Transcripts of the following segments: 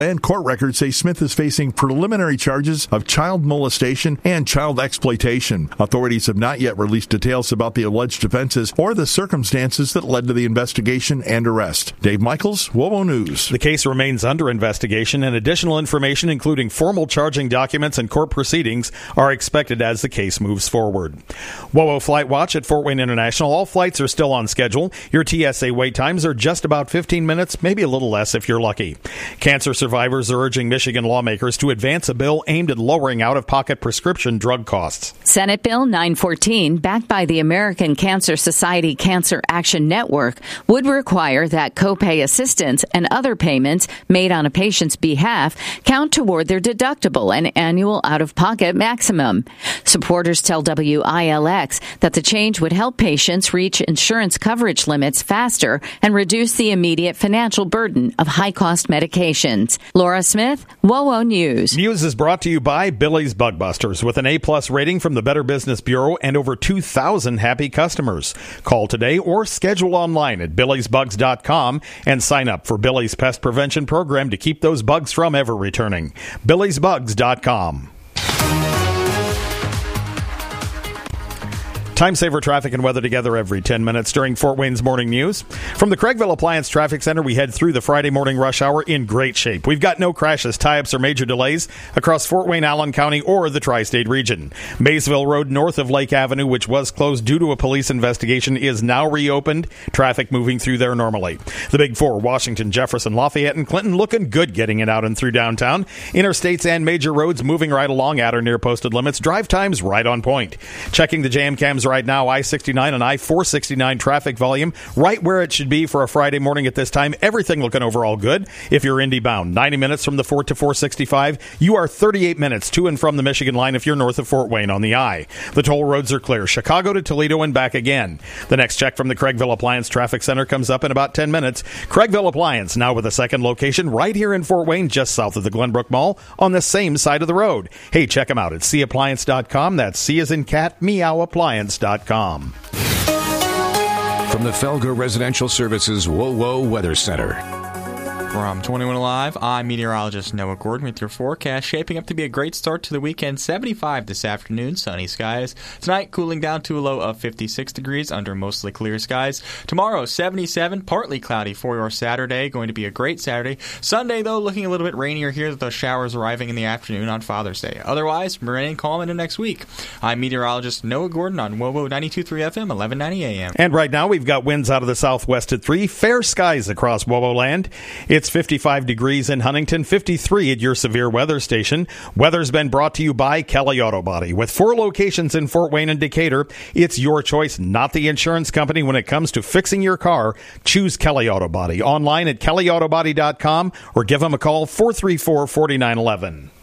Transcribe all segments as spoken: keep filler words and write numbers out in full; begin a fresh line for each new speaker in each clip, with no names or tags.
And court records say Smith is facing preliminary charges of child molestation and child exploitation. Authorities have not yet released details about the alleged offenses or the circumstances that led to the investigation and arrest. Dave Michaels, WOWO News.
The case remains under investigation, and additional information, including formal charging documents and court proceedings, are expected as the case moves forward. WOWO Flight Watch at Fort Wayne International. All flights are still on schedule. Your T S A wait times are just about fifteen minutes, maybe a little less if you're lucky. Cancer survivors are urging Michigan lawmakers to advance a bill aimed at lowering out-of-pocket prescription drug costs.
Senate Bill nine fourteen, backed by the American Cancer Society Cancer Action Network, would require that copay assistance and other payments made on a patient's behalf count toward their deductible and annual out-of-pocket maximum. Supporters tell W I L X that the change would help patients reach insurance coverage limits faster and reduce the immediate financial burden of high-cost medications. Laura Smith, WOWO News.
News is brought to you by Billy's Bug Busters, with an A-plus rating from the Better Business Bureau and over two thousand happy customers. Call today or schedule online at billys bugs dot com and sign up for Billy's Pest Prevention Program to keep those bugs from ever returning. billys bugs dot com. Time saver traffic and weather together every ten minutes during Fort Wayne's Morning News. From the Craigville Appliance Traffic Center, we head through the Friday morning rush hour in great shape. We've got no crashes, tie-ups, or major delays across Fort Wayne, Allen County, or the Tri-State region. Maysville Road north of Lake Avenue, which was closed due to a police investigation, is now reopened. Traffic moving through there normally. The Big Four, Washington, Jefferson, Lafayette, and Clinton looking good getting it out and through downtown. Interstates and major roads moving right along at or near posted limits. Drive times right on point. Checking the jam cams right now, I sixty-nine and I four sixty-nine traffic volume right where it should be for a Friday morning at this time. Everything looking overall good. If you're Indy bound, ninety minutes from the Fort to four sixty-five. You are thirty-eight minutes to and from the Michigan line if you're north of Fort Wayne on the I. The toll roads are clear. Chicago to Toledo and back again. The next check from the Craigville Appliance Traffic Center comes up in about ten minutes. Craigville Appliance, now with a second location right here in Fort Wayne, just south of the Glenbrook Mall, on the same side of the road. Hey, check them out at c appliance dot com. That's C as in cat, meow appliance dot com.
From the Felger Residential Services WOWO Weather Center.
From twenty-one Alive, I'm meteorologist Noah Gordon with your forecast. Shaping up to be a great start to the weekend. seventy-five this afternoon, sunny skies. Tonight, cooling down to a low of fifty-six degrees under mostly clear skies. Tomorrow, seventy-seven, partly cloudy for your Saturday. Going to be a great Saturday. Sunday, though, looking a little bit rainier here with those showers arriving in the afternoon on Father's Day. Otherwise, rain calm into next week. I'm meteorologist Noah Gordon on WOWO ninety-two point three F M, eleven ninety A M.
And right now, we've got winds out of the southwest at three. Fair skies across WOWO land. It's fifty-five degrees in Huntington, fifty-three at your severe weather station. Weather's been brought to you by Kelly Auto Body. With four locations in Fort Wayne and Decatur, it's your choice, not the insurance company, when it comes to fixing your car. Choose Kelly Auto Body. Online at kelly auto body dot com or give them a call, four three four, four nine one one.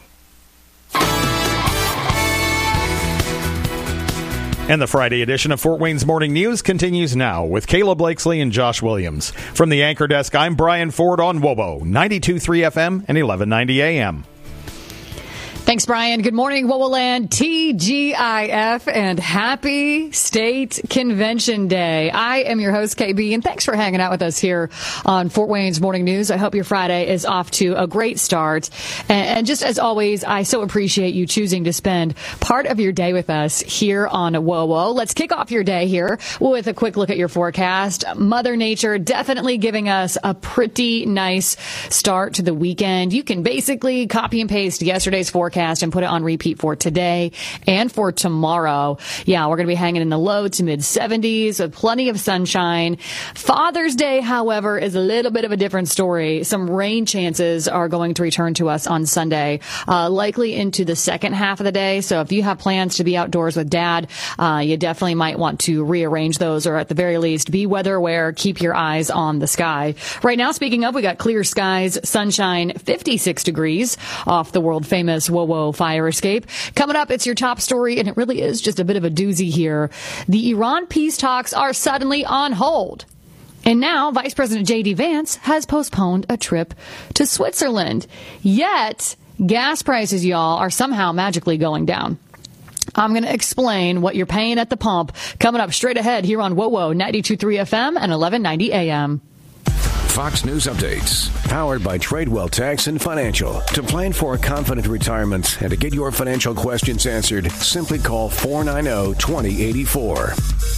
And the Friday edition of Fort Wayne's Morning News continues now with Kayla Blakesley and Josh Williams. From the anchor desk, I'm Brian Ford on WOWO, ninety-two point three F M and eleven ninety A M.
Thanks, Brian. Good morning, WOWO Land, T G I F, and happy State Convention Day. I am your host, K B, and thanks for hanging out with us here on Fort Wayne's Morning News. I hope your Friday is off to a great start. And, and just as always, I so appreciate you choosing to spend part of your day with us here on WOWO. Let's kick off your day here with a quick look at your forecast. Mother Nature definitely giving us a pretty nice start to the weekend. You can basically copy and paste yesterday's forecast and put it on repeat for today and for tomorrow. Yeah, we're going to be hanging in the low to mid seventies with plenty of sunshine. Father's Day, however, is a little bit of a different story. Some rain chances are going to return to us on Sunday, uh, likely into the second half of the day. So if you have plans to be outdoors with Dad, uh, you definitely might want to rearrange those, or at the very least, be weather aware. Keep your eyes on the sky. Right now, speaking of, we got clear skies, sunshine, fifty-six degrees off the world famous WOWO fire escape. Coming up, it's your top story, and it really is just a bit of a doozy here. The Iran peace talks are suddenly on hold. And now, Vice President J D. Vance has postponed a trip to Switzerland. Yet, gas prices, y'all, are somehow magically going down. I'm going to explain what you're paying at the pump coming up straight ahead here on WOWO ninety-two point three F M and eleven ninety A M.
Fox News Updates. Powered by Tradewell Tax and Financial. To plan for a confident retirement and to get your financial questions answered, simply call four nine zero, two zero eight four.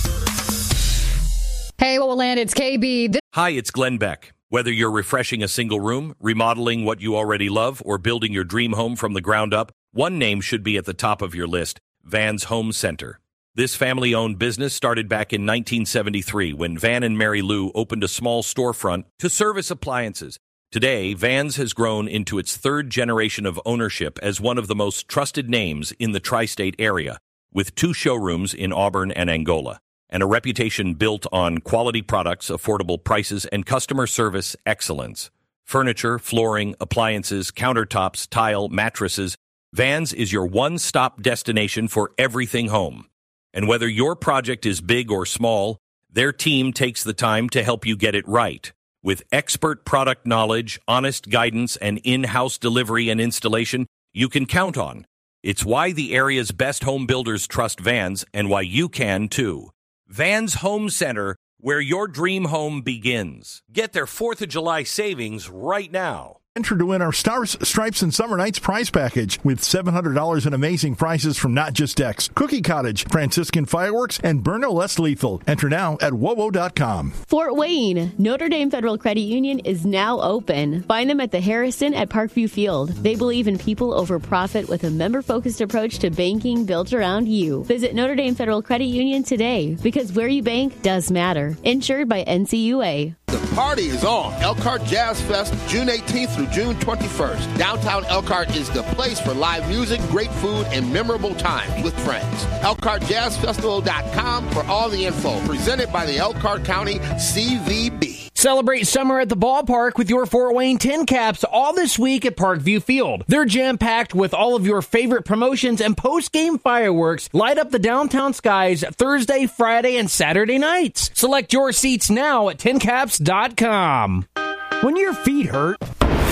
Hey, what will land? It's K B. This-
Hi, it's Glenn Beck. Whether you're refreshing a single room, remodeling what you already love, or building your dream home from the ground up, one name should be at the top of your list, Van's Home Center. This family-owned business started back in nineteen seventy-three when Van and Mary Lou opened a small storefront to service appliances. Today, Van's has grown into its third generation of ownership as one of the most trusted names in the tri-state area, with two showrooms in Auburn and Angola, and a reputation built on quality products, affordable prices, and customer service excellence. Furniture, flooring, appliances, countertops, tile, mattresses, Van's is your one-stop destination for everything home. And whether your project is big or small, their team takes the time to help you get it right. With expert product knowledge, honest guidance, and in-house delivery and installation you can count on. It's why the area's best home builders trust Van's and why you can too. Van's Home Center, where your dream home begins. Get their fourth of July savings right now.
Enter to win our Stars, Stripes, and Summer Nights prize package with seven hundred dollars in amazing prizes from Not Just Decks, Cookie Cottage, Franciscan Fireworks, and Burno Less Lethal. Enter now at W O W O dot com.
Fort Wayne, Notre Dame Federal Credit Union is now open. Find them at the Harrison at Parkview Field. They believe in people over profit with a member-focused approach to banking built around you. Visit Notre Dame Federal Credit Union today because where you bank does matter. Insured by N C U A.
The party is on. Elkhart Jazz Fest, June eighteenth through June twenty-first. Downtown Elkhart is the place for live music, great food, and memorable times with friends. Elkhart Jazz Festival dot com for all the info. Presented by the Elkhart County C V B.
Celebrate summer at the ballpark with your Fort Wayne Tin Caps all this week at Parkview Field. They're jam-packed with all of your favorite promotions and post-game fireworks. Light up the downtown skies Thursday, Friday, and Saturday nights. Select your seats now at tin caps dot com. When your feet hurt...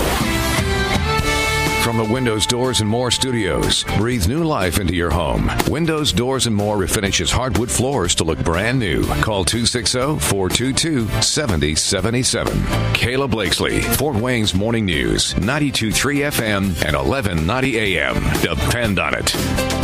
From the Windows, Doors, and More studios, breathe new life into your home. Windows, Doors, and More refinishes hardwood floors to look brand new. Call two six zero, four two two, seven zero seven seven. Kayla Blakesley, Fort Wayne's Morning News, ninety-two point three F M and eleven ninety A M. Depend on it.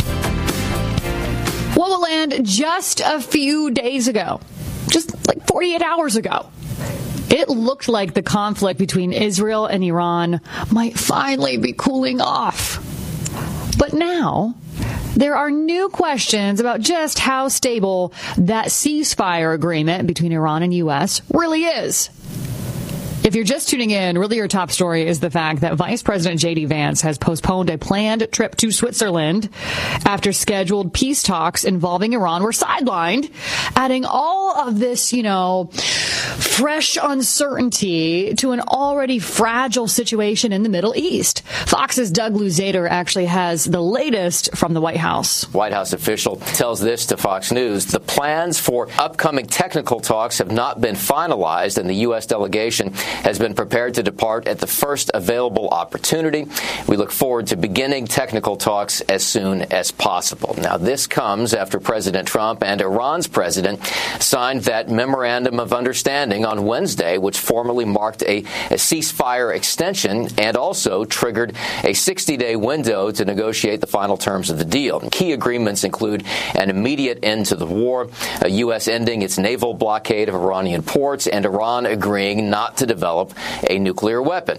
What will land just a few days ago, just like forty-eight hours ago. It looked like the conflict between Israel and Iran might finally be cooling off. But now, there are new questions about just how stable that ceasefire agreement between Iran and U S really is. If you're just tuning in, really your top story is the fact that Vice President J D Vance has postponed a planned trip to Switzerland after scheduled peace talks involving Iran were sidelined, adding all of this, you know, fresh uncertainty to an already fragile situation in the Middle East. Fox's Doug Luzader actually has the latest from the White House.
White House official tells this to Fox News. The plans for upcoming technical talks have not been finalized, and the U S delegation has been prepared to depart at the first available opportunity. We look forward to beginning technical talks as soon as possible. Now, this comes after President Trump and Iran's president signed that memorandum of understanding on Wednesday, which formally marked a, a ceasefire extension and also triggered a sixty-day window to negotiate the final terms of the deal. Key agreements include an immediate end to the war, a U S ending its naval blockade of Iranian ports, and Iran agreeing not to develop a nuclear weapon.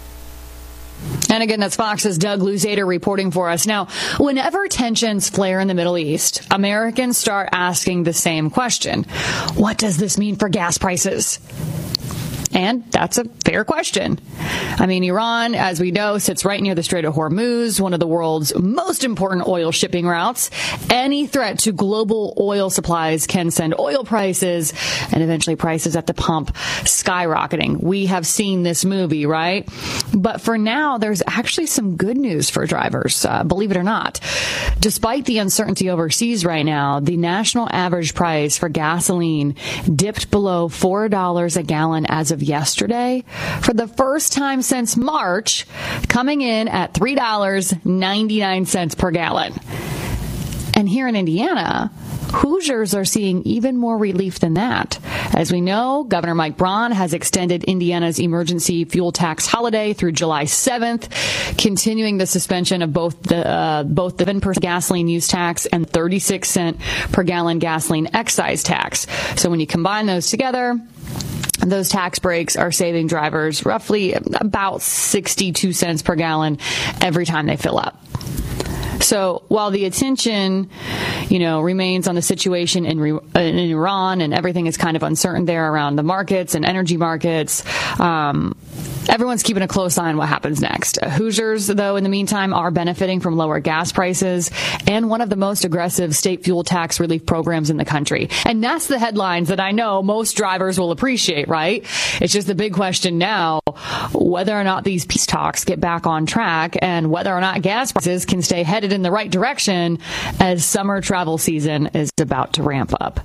And again, that's Fox's Doug Luzader reporting for us. Now, whenever tensions flare in the Middle East, Americans start asking the same question. What does this mean for gas prices? And that's a fair question. I mean, Iran, as we know, sits right near the Strait of Hormuz, one of the world's most important oil shipping routes. Any threat to global oil supplies can send oil prices and eventually prices at the pump skyrocketing. We have seen this movie, right? But for now, there's actually some good news for drivers, uh, believe it or not. Despite the uncertainty overseas right now, the national average price for gasoline dipped below four dollars a gallon as of yesterday for the first time since March, coming in at three dollars and ninety-nine cents per gallon. And here in Indiana, Hoosiers are seeing even more relief than that. As we know, Governor Mike Braun has extended Indiana's emergency fuel tax holiday through July seventh, continuing the suspension of both the uh, both the seven percent gasoline use tax and thirty-six cent per gallon gasoline excise tax. So when you combine those together, those tax breaks are saving drivers roughly about sixty-two cents per gallon every time they fill up. So while the attention, you know, remains on the situation in, in Iran and everything is kind of uncertain there around the markets and energy markets, um, everyone's keeping a close eye on what happens next. Hoosiers, though, in the meantime, are benefiting from lower gas prices and one of the most aggressive state fuel tax relief programs in the country. And that's the headlines that I know most drivers will appreciate, right? It's just the big question now, whether or not these peace talks get back on track and whether or not gas prices can stay headed in the right direction as summer travel season is about to ramp up.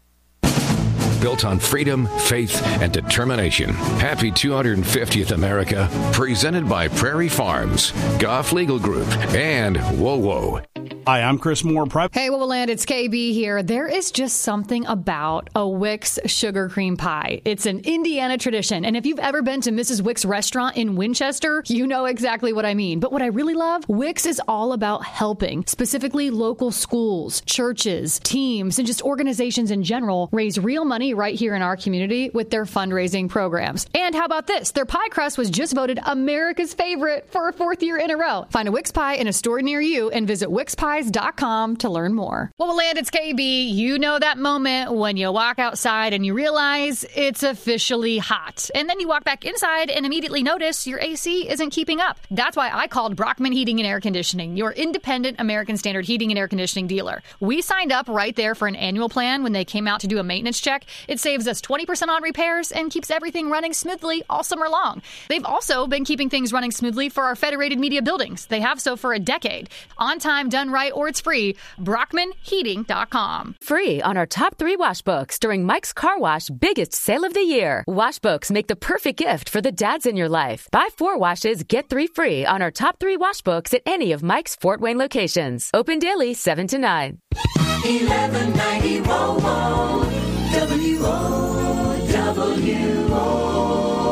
Built on freedom, faith, and determination. Happy two hundred fiftieth America. Presented by Prairie Farms, Goff Legal Group, and Whoa Whoa.
Hi, I'm Chris Moore.
Hey, Whoa Land, it's K B here. There is just something about a Wix sugar cream pie. It's an Indiana tradition. And if you've ever been to Missus Wix restaurant in Winchester, you know exactly what I mean. But what I really love, Wix is all about helping, specifically local schools, churches, teams, and just organizations in general raise real money right here in our community with their fundraising programs. And how about this? Their pie crust was just voted America's favorite for a fourth year in a row. Find a Wix pie in a store near you and visit wix pies dot com to learn more. Well, Land, it's K B. You know that moment when you walk outside and you realize it's officially hot. And then you walk back inside and immediately notice your A C isn't keeping up. That's why I called Brockman Heating and Air Conditioning, your independent American Standard heating and air conditioning dealer. We signed up right there for an annual plan when they came out to do a maintenance check. It saves us twenty percent on repairs and keeps everything running smoothly all summer long. They've also been keeping things running smoothly for our Federated Media buildings. They have so for a decade. On time, done right, or it's free. Brockman Heating dot com.
Free on our top three wash books during Mike's Car Wash biggest sale of the year. Wash books make the perfect gift for the dads in your life. Buy four washes, get three free on our top three wash books at any of Mike's Fort Wayne locations. Open daily seven to nine.
eleven ninety Whoa Whoa, W O W O.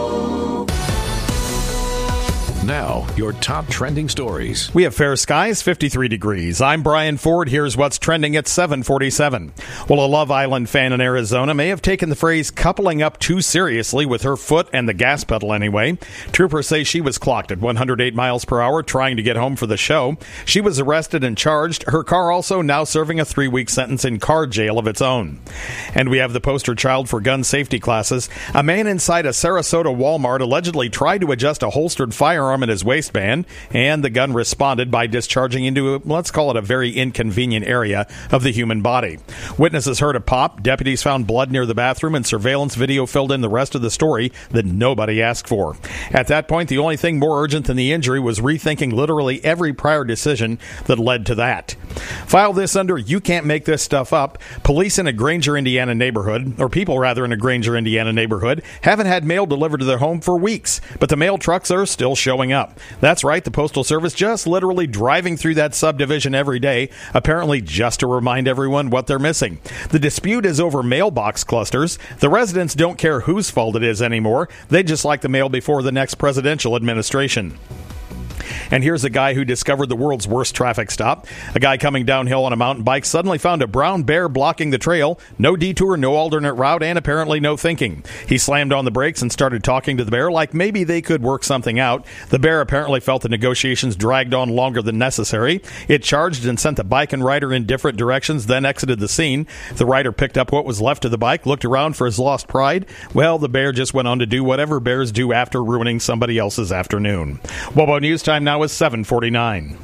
Now, your top trending stories.
We have fair skies, fifty-three degrees. I'm Brian Ford. Here's what's trending at seven forty-seven. Well, a Love Island fan in Arizona may have taken the phrase coupling up too seriously with her foot and the gas pedal anyway. Troopers say she was clocked at one hundred eight miles per hour trying to get home for the show. She was arrested and charged. Her car also now serving a three-week sentence in car jail of its own. And we have the poster child for gun safety classes. A man inside a Sarasota Walmart allegedly tried to adjust a holstered firearm in his waistband, and the gun responded by discharging into, a, let's call it, a very inconvenient area of the human body. Witnesses heard a pop. Deputies found blood near the bathroom, and surveillance video filled in the rest of the story that nobody asked for. At that point, the only thing more urgent than the injury was rethinking literally every prior decision that led to that. File this under You Can't Make This Stuff Up. Police in a Granger, Indiana neighborhood, or people rather in a Granger, Indiana neighborhood, haven't had mail delivered to their home for weeks, but the mail trucks are still showing up. That's right, the Postal Service just literally driving through that subdivision every day, apparently just to remind everyone what they're missing. The dispute is over mailbox clusters. The residents don't care whose fault it is anymore. They just like the mail before the next presidential administration. And here's a guy who discovered the world's worst traffic stop. A guy coming downhill on a mountain bike suddenly found a brown bear blocking the trail. No detour, no alternate route, and apparently no thinking. He slammed on the brakes and started talking to the bear like maybe they could work something out. The bear apparently felt the negotiations dragged on longer than necessary. It charged and sent the bike and rider in different directions, then exited the scene. The rider picked up what was left of the bike, looked around for his lost pride. Well, the bear just went on to do whatever bears do after ruining somebody else's afternoon. Wobo News Time now is seven forty-nine.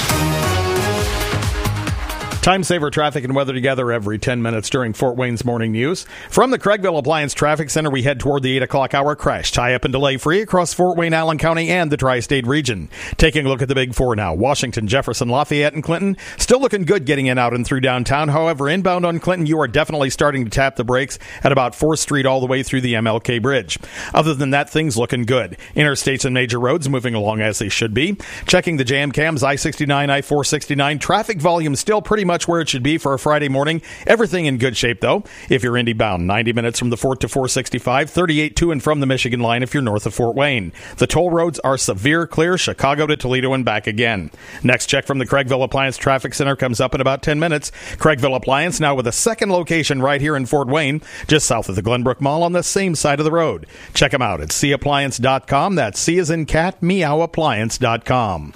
Time saver traffic and weather together every ten minutes during Fort Wayne's morning news. From the Craigville Appliance Traffic Center, we head toward the eight o'clock hour. Crash tie up and delay free across Fort Wayne, Allen County, and the tri-state region. Taking a look at the big four now. Washington, Jefferson, Lafayette, and Clinton. Still looking good getting in, out, and through downtown. However, inbound on Clinton, you are definitely starting to tap the brakes at about fourth Street all the way through the M L K Bridge. Other than that, things looking good. Interstates and major roads moving along as they should be. Checking the jam cams, I sixty-nine, I four sixty-nine. Traffic volume still pretty much much where it should be for a Friday morning. Everything in good shape, though. If you're Indy bound, ninety minutes from the Fort to four sixty-five, thirty-eight to and from the Michigan line if you're north of Fort Wayne. The toll roads are severe clear, Chicago to Toledo and back again. Next check from the Craigville Appliance Traffic Center comes up in about ten minutes. Craigville Appliance now with a second location right here in Fort Wayne, just south of the Glenbrook Mall on the same side of the road. Check them out at c appliance dot com. That's C as in cat, meow appliance dot com.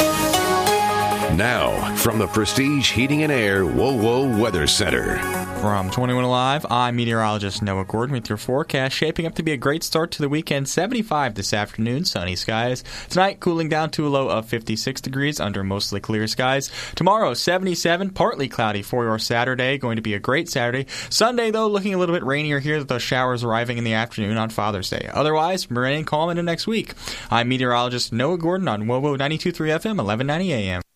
Now, from the Prestige Heating and Air Whoa Whoa Weather Center.
From twenty-one Alive, I'm meteorologist Noah Gordon with your forecast. Shaping up to be a great start to the weekend. seventy-five this afternoon, sunny skies. Tonight, cooling down to a low of fifty-six degrees under mostly clear skies. Tomorrow, seventy-seven, partly cloudy for your Saturday. Going to be a great Saturday. Sunday, though, looking a little bit rainier here with those showers arriving in the afternoon on Father's Day. Otherwise, remaining calm into next week. I'm meteorologist Noah Gordon on W O W O ninety-two point three F M, eleven ninety A M.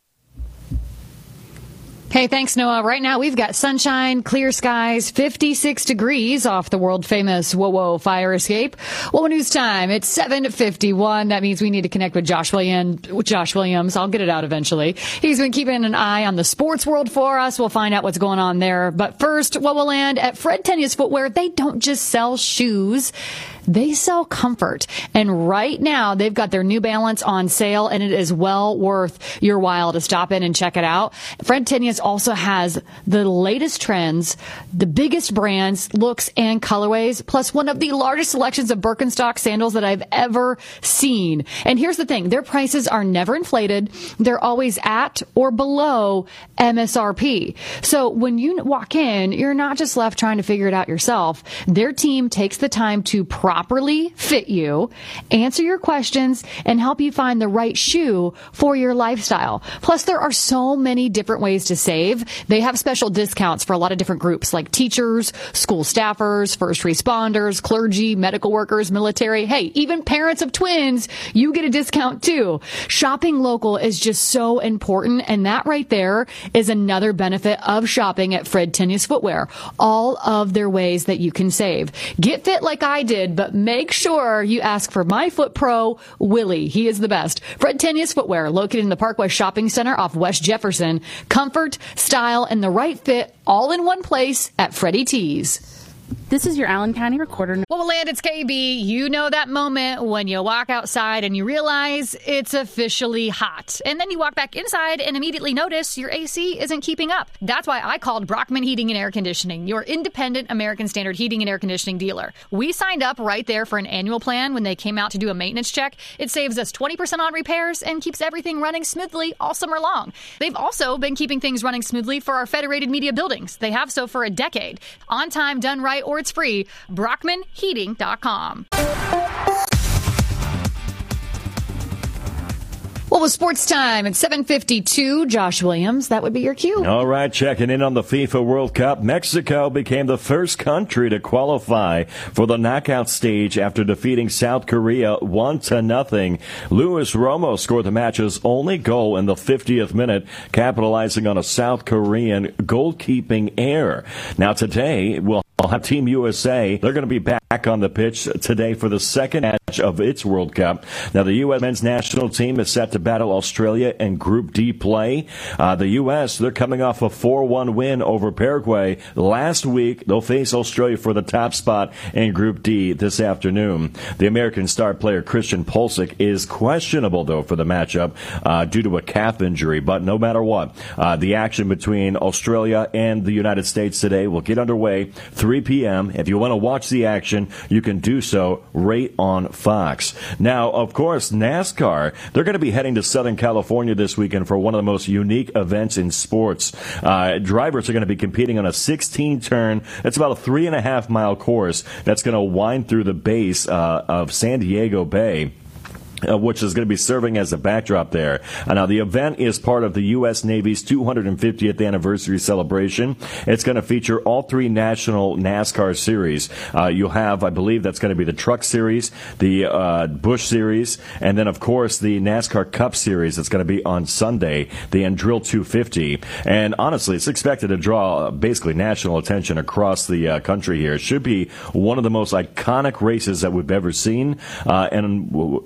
Hey, thanks, Noah. Right now, we've got sunshine, clear skies, fifty-six degrees off the world-famous Whoa Whoa fire escape. Well, news time. It's seven fifty-one. That means we need to connect with Josh Williams. With Josh Williams. I'll get it out eventually. He's been keeping an eye on the sports world for us. We'll find out what's going on there. But first, Whoa Whoa Land at Fred Tenius Footwear. They don't just sell shoes. They sell comfort. And right now, they've got their New Balance on sale, and it is well worth your while to stop in and check it out. Fred Tenius also has the latest trends, the biggest brands, looks, and colorways, plus one of the largest selections of Birkenstock sandals that I've ever seen. And here's the thing. Their prices are never inflated. They're always at or below M S R P. So when you walk in, you're not just left trying to figure it out yourself. Their team takes the time to properly fit you, answer your questions, and help you find the right shoe for your lifestyle. Plus, there are so many different ways to save. They have special discounts for a lot of different groups like teachers, school staffers, first responders, clergy, medical workers, military. Hey, even parents of twins, you get a discount too. Shopping local is just so important, and that right there is another benefit of shopping at Fred Tenius Footwear. All of their ways that you can save. Get fit like I did, but make sure you ask for my Foot Pro, Willie. He is the best. Fred Tenius Footwear, located in the Park West Shopping Center off West Jefferson. Comfort, style, and the right fit all in one place at Freddie T's.
This is your Allen County Recorder.
Well, Land, it's K B. You know that moment when you walk outside and you realize it's officially hot. And then you walk back inside and immediately notice your A C isn't keeping up. That's why I called Brockman Heating and Air Conditioning, your independent American Standard heating and air conditioning dealer. We signed up right there for an annual plan when they came out to do a maintenance check. It saves us twenty percent on repairs and keeps everything running smoothly all summer long. They've also been keeping things running smoothly for our Federated Media buildings. They have so for a decade. On time, done right, or it's free. Brockman Heating dot com. Well, with sports time at seven fifty-two, Josh Williams, that would be your cue.
All right, checking in on the FIFA World Cup. Mexico became the first country to qualify for the knockout stage after defeating South Korea one to nothing. Luis Romo scored the match's only goal in the fiftieth minute, capitalizing on a South Korean goalkeeping error. Now today, we'll I'll have Team U S A. They're going to be back on the pitch today for the second match of its World Cup. Now, the U S men's national team is set to battle Australia in Group D play. Uh, the U S, they're coming off a four one win over Paraguay last week. They'll face Australia for the top spot in Group D this afternoon. The American star player Christian Pulisic is questionable, though, for the matchup uh, due to a calf injury. But no matter what, uh, the action between Australia and the United States today will get underway three p.m. If you want to watch the action, you can do so right on Fox. Now, of course, NASCAR, they're going to be heading to Southern California this weekend for one of the most unique events in sports. Uh, drivers are going to be competing on a sixteen-turn, that's about a three and a half mile course that's going to wind through the base uh, of San Diego Bay. Uh, which is going to be serving as a backdrop there. Uh, now, the event is part of the U S Navy's two hundred fiftieth anniversary celebration. It's going to feature all three national NASCAR series. Uh, you'll have, I believe, that's going to be the Truck Series, the uh, Busch Series, and then, of course, the NASCAR Cup Series that's going to be on Sunday, the Andrill two fifty. And honestly, it's expected to draw uh, basically national attention across the uh, country here. It should be one of the most iconic races that we've ever seen. Uh, and w- I guess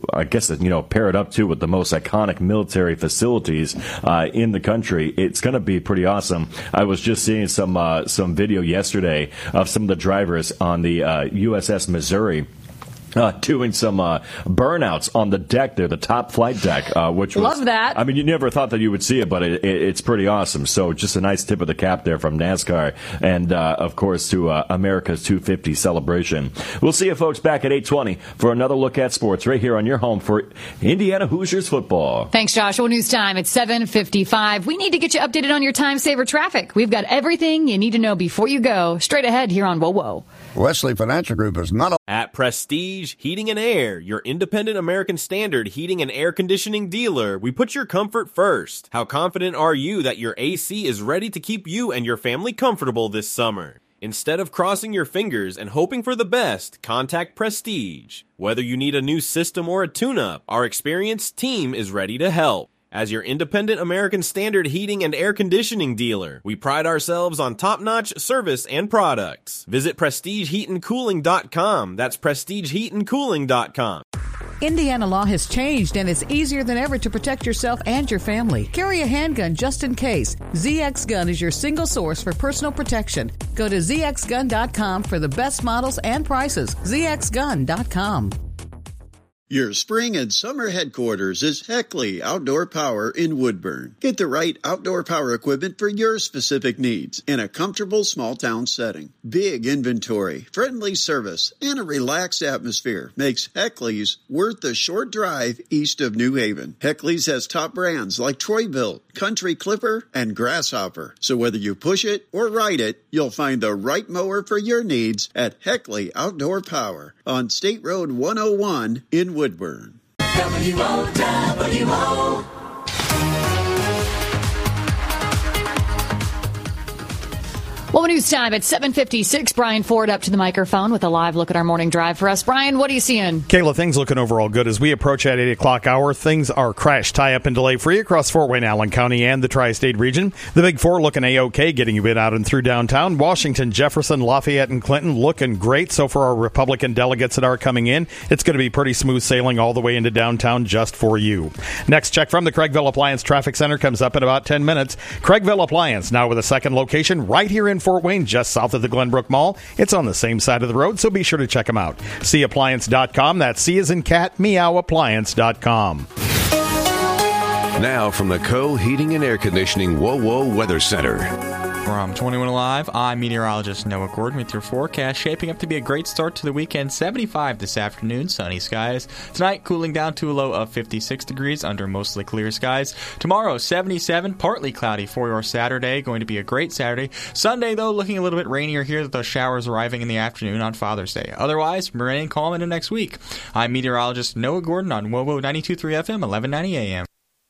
this, and, you know, pair it up, too, with the most iconic military facilities uh, in the country, it's going to be pretty awesome. I was just seeing some uh, some video yesterday of some of the drivers on the uh, U S S Missouri Uh, doing some uh, burnouts on the deck there, the top flight deck, uh, which was...
Love that.
I mean, you never thought that you would see it, but it, it, it's pretty awesome. So just a nice tip of the cap there from NASCAR and, uh, of course, to uh, America's two fifty celebration. We'll see you folks back at eight twenty for another look at sports right here on your home for Indiana Hoosiers football.
Thanks, Josh. Well, news time. It's seven fifty-five. We need to get you updated on your time saver traffic. We've got everything you need to know before you go. Straight ahead here on Whoa Whoa.
Wesley Financial Group is not a...
At Prestige Heating and Air, your independent American Standard heating and air conditioning dealer, we put your comfort first. How confident are you that your A C is ready to keep you and your family comfortable this summer? Instead of crossing your fingers and hoping for the best, contact Prestige. Whether you need a new system or a tune-up, our experienced team is ready to help. As your independent American Standard heating and air conditioning dealer, we pride ourselves on top-notch service and products. Visit prestige heat and cooling dot com. That's prestige heat and cooling dot com.
Indiana law has changed, and it's easier than ever to protect yourself and your family. Carry a handgun just in case. Z X Gun is your single source for personal protection. Go to z x gun dot com for the best models and prices. z x gun dot com.
Your spring and summer headquarters is Heckley Outdoor Power in Woodburn. Get the right outdoor power equipment for your specific needs in a comfortable small town setting. Big inventory, friendly service, and a relaxed atmosphere makes Heckley's worth the short drive east of New Haven. Heckley's has top brands like Troy-Bilt, Country Clipper, and Grasshopper. So whether you push it or ride it, you'll find the right mower for your needs at Heckley Outdoor Power on State Road one oh one in Woodburn.
W O W O.
Well, news time at seven fifty-six. Brian Ford up to the microphone with a live look at our morning drive for us. Brian, what are you seeing?
Kayla, things looking overall good. As we approach that eight o'clock hour, things are crash, tie-up, and delay-free across Fort Wayne, Allen County, and the tri-state region. The Big Four looking A-OK, getting you in out and through downtown. Washington, Jefferson, Lafayette, and Clinton looking great. So for our Republican delegates that are coming in, it's going to be pretty smooth sailing all the way into downtown just for you. Next check from the Craigville Appliance Traffic Center comes up in about ten minutes. Craigville Appliance, now with a second location right here in Fort Wayne, just south of the Glenbrook Mall. It's on the same side of the road, so be sure to check them out. see appliance dot com. That's C as in cat, meow appliance dot com.
Now from the Co Heating and Air Conditioning Whoa Whoa Weather Center.
From twenty-one Alive, I'm meteorologist Noah Gordon with your forecast. Shaping up to be a great start to the weekend. seventy-five this afternoon, sunny skies. Tonight, cooling down to a low of fifty-six degrees under mostly clear skies. Tomorrow, seventy-seven, partly cloudy for your Saturday. Going to be a great Saturday. Sunday, though, looking a little bit rainier here with those showers arriving in the afternoon on Father's Day. Otherwise, rain and calm into next week. I'm meteorologist Noah Gordon on W O W O ninety-two point three F M, eleven ninety A M.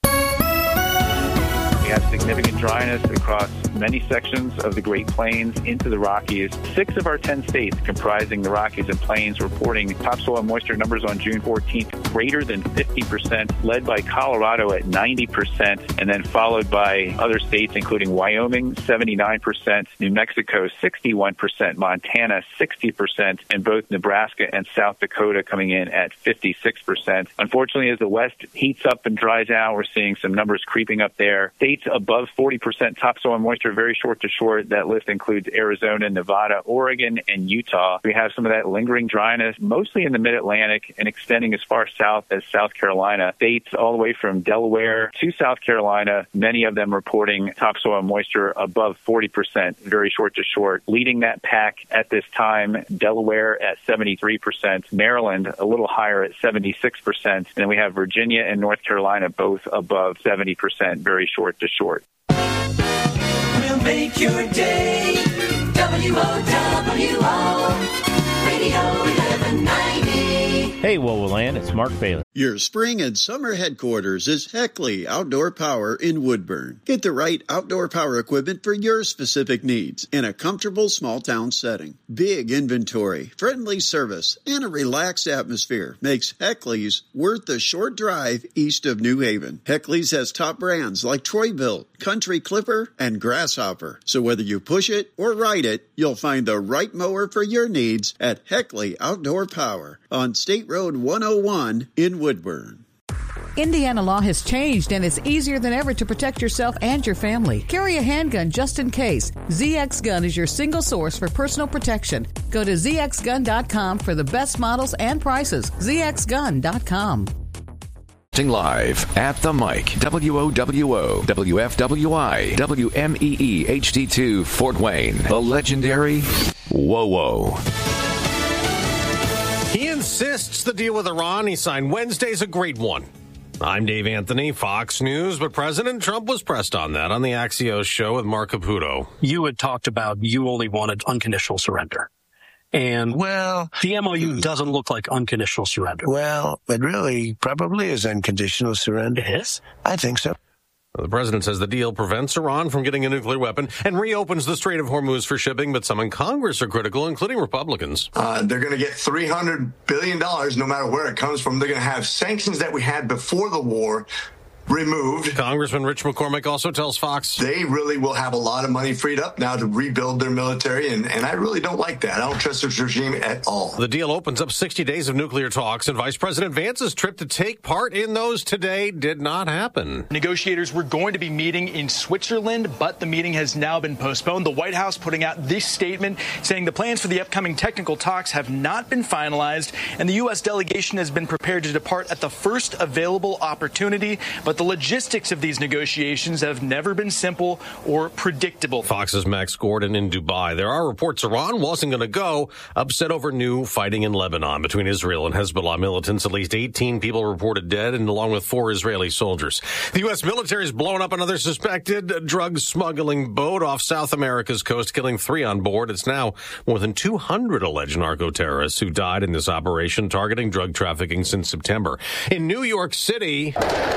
We have significant dryness across many sections of the Great Plains into the Rockies. Six of our ten states comprising the Rockies and Plains reporting topsoil moisture numbers on June fourteenth greater than fifty percent, led by Colorado at ninety percent, and then followed by other states including Wyoming, seventy-nine percent, New Mexico, sixty-one percent, Montana, sixty percent, and both Nebraska and South Dakota coming in at fifty-six percent. Unfortunately, as the West heats up and dries out, we're seeing some numbers creeping up there. States above forty percent topsoil moisture, very short to short. That list includes Arizona, Nevada, Oregon, and Utah. We have some of that lingering dryness, mostly in the mid-Atlantic and extending as far south as South Carolina. States all the way from Delaware to South Carolina, many of them reporting topsoil moisture above forty percent, very short to short. Leading that pack at this time, Delaware at seventy-three percent, Maryland a little higher at seventy-six percent, and then we have Virginia and North Carolina both above seventy percent, very short to short.
We'll make your day. W O W O Radio eleven ninety.
Hey, Wowoland, it's Mark Baylor.
Your spring and summer headquarters is Heckley Outdoor Power in Woodburn. Get the right outdoor power equipment for your specific needs in a comfortable small town setting. Big inventory, friendly service, and a relaxed atmosphere makes Heckley's worth the short drive east of New Haven. Heckley's has top brands like Troy-Bilt, Country Clipper, and Grasshopper. So whether you push it or ride it, you'll find the right mower for your needs at Heckley Outdoor Power on State Road one oh one in Woodburn.
Indiana law has changed and it's easier than ever to protect yourself and your family. Carry a handgun just in case. Z X Gun is your single source for personal protection. Go to Z X gun dot com for the best models and prices. Z X gun dot com.
Live at the mic, W O W O, W F W I, W M E E H D two, Fort Wayne, the legendary WoWo.
He insists the deal with Iran he signed Wednesday is a great one. I'm Dave Anthony, Fox News, but President Trump was pressed on that on the Axios show with Mark Caputo.
You had talked about you only wanted unconditional surrender. And, well, the M O U doesn't look like unconditional surrender.
Well, it really probably is unconditional surrender.
It is?
I think so.
The president says the deal prevents Iran from getting a nuclear weapon and reopens the Strait of Hormuz for shipping, but some in Congress are critical, including Republicans.
Uh, they're going to get three hundred billion dollars no matter where it comes from. They're going to have sanctions that we had before the war removed.
Congressman Rich McCormick also tells Fox
they really will have a lot of money freed up now to rebuild their military, and, and I really don't like that. I don't trust this regime at all.
The deal opens up sixty days of nuclear talks, and Vice President Vance's trip to take part in those today did not happen.
Negotiators were going to be meeting in Switzerland, but the meeting has now been postponed. The White House putting out this statement saying the plans for the upcoming technical talks have not been finalized, and the U S delegation has been prepared to depart at the first available opportunity, but the logistics of these negotiations have never been simple or predictable.
Fox's Max Gordon in Dubai. There are reports Iran wasn't going to go, upset over new fighting in Lebanon between Israel and Hezbollah militants. At least eighteen people reported dead, and along with four Israeli soldiers. The U S military has blown up another suspected drug smuggling boat off South America's coast, killing three on board. It's now more than two hundred alleged narco-terrorists who died in this operation targeting drug trafficking since September. In New York City,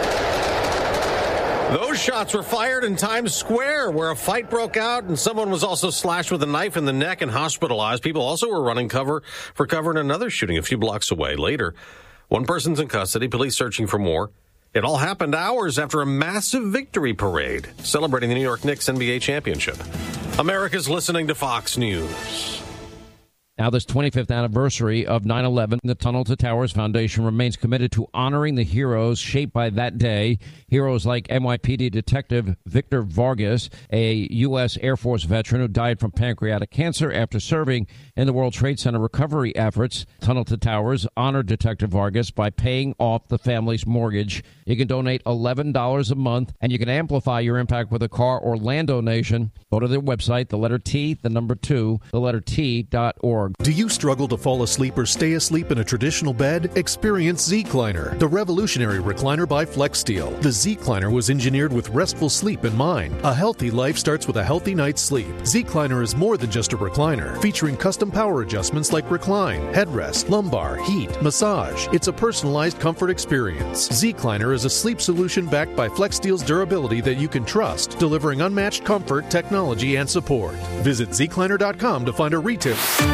those shots were fired in Times Square, where a fight broke out and someone was also slashed with a knife in the neck and hospitalized. People also were running cover for cover in another shooting a few blocks away. Later, one person's in custody, police searching for more. It all happened hours after a massive victory parade celebrating the New York Knicks N B A championship. America's listening to Fox News.
Now, this twenty-fifth anniversary of nine eleven, the Tunnel to Towers Foundation remains committed to honoring the heroes shaped by that day. Heroes like N Y P D Detective Victor Vargas, a U S Air Force veteran who died from pancreatic cancer after serving in the World Trade Center recovery efforts. Tunnel to Towers honored Detective Vargas by paying off the family's mortgage. You can donate eleven dollars a month, and you can amplify your impact with a car or land donation. Go to their website, the letter T, the number two, the letter T dot org.
Do you struggle to fall asleep or stay asleep in a traditional bed? Experience Z-Cliner, the revolutionary recliner by FlexSteel. The Z-Cliner was engineered with restful sleep in mind. A healthy life starts with a healthy night's sleep. Z-Cliner is more than just a recliner, featuring custom power adjustments like recline, headrest, lumbar, heat, massage. It's a personalized comfort experience. Z-Cliner is a sleep solution backed by FlexSteel's durability that you can trust, delivering unmatched comfort, technology, and support. Visit Z Cliner dot com to find a retail.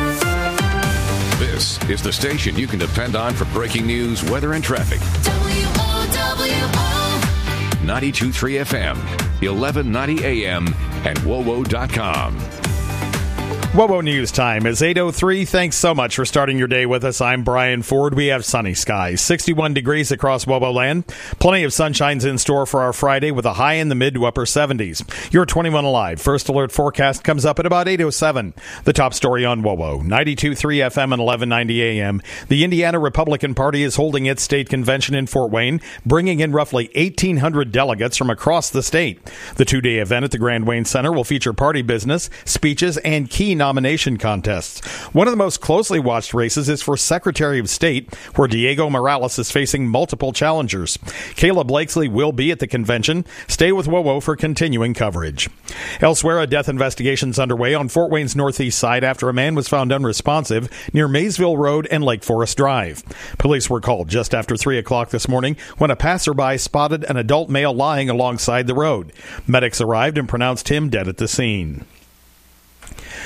This is the station you can depend on for breaking news, weather, and traffic.
W O W O
ninety-two point three F M, eleven ninety A M, and W O W O dot com.
WoWo News time is eight oh three. Thanks so much for starting your day with us. I'm Brian Ford. We have sunny skies, sixty-one degrees across WoWo land. Plenty of sunshine's in store for our Friday with a high in the mid to upper seventies. Your twenty-one Alive First Alert forecast comes up at about eight oh seven. The top story on WoWo, ninety-two point three F M and eleven ninety A M. The Indiana Republican Party is holding its state convention in Fort Wayne, bringing in roughly eighteen hundred delegates from across the state. The two-day event at the Grand Wayne Center will feature party business, speeches, and key nomination contests. One of the most closely watched races is for Secretary of State, where Diego Morales is facing multiple challengers. Kayla Blakesley will be at the convention. Stay with WoWo for continuing coverage. Elsewhere, a death investigation is underway on Fort Wayne's northeast side after a man was found unresponsive near Maysville Road and Lake Forest Drive. Police were called just after three o'clock this morning when a passerby spotted an adult male lying alongside the road. Medics arrived and pronounced him dead at the scene.